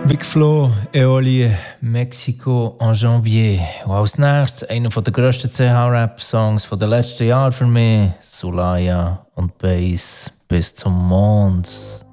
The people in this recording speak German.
Big Flo, Eoli, Mexiko en Janvier. Und als nächstes einer der grössten CH-Rap-Songs der letzten Jahre für mich, Sulaya und Bass bis zum Mond.